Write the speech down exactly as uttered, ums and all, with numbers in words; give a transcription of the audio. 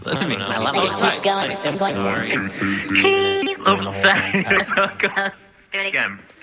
Let's make my level. It keeps going. I'm going. Sorry. Oh, sorry. Let's do it again.